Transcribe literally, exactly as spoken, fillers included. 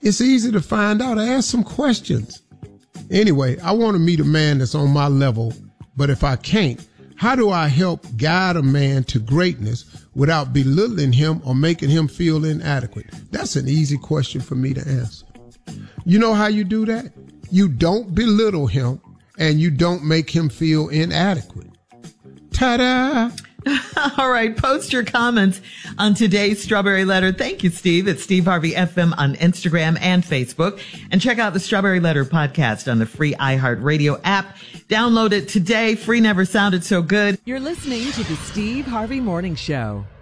It's easy to find out. Ask some questions. Anyway, I want to meet a man that's on my level, but if I can't, how do I help guide a man to greatness without belittling him or making him feel inadequate? That's an easy question for me to answer. You know how you do that? You don't belittle him and you don't make him feel inadequate. Ta-da! All right. Post your comments on today's Strawberry Letter. Thank you, Steve. It's Steve Harvey F M on Instagram and Facebook. And check out the Strawberry Letter podcast on the free iHeartRadio app. Download it today. Free never sounded so good. You're listening to the Steve Harvey Morning Show.